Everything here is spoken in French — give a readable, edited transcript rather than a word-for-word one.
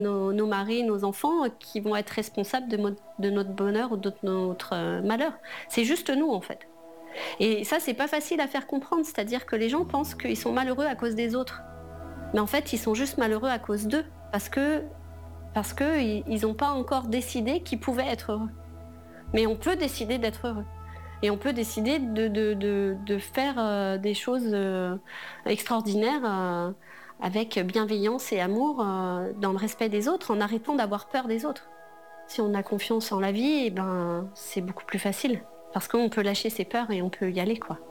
nos maris, nos enfants qui vont être responsables de notre bonheur ou de notre malheur. C'est juste nous, en fait. Et ça, c'est pas facile à faire comprendre. C'est-à-dire que les gens pensent qu'ils sont malheureux à cause des autres. Mais en fait, ils sont juste malheureux à cause d'eux. Parce que ils n'ont pas encore décidé qu'ils pouvaient être heureux. Mais on peut décider d'être heureux. Et on peut décider de faire des choses extraordinaires avec bienveillance et amour, dans le respect des autres, en arrêtant d'avoir peur des autres. Si on a confiance en la vie, eh ben, c'est beaucoup plus facile. Parce qu'on peut lâcher ses peurs et on peut y aller, quoi.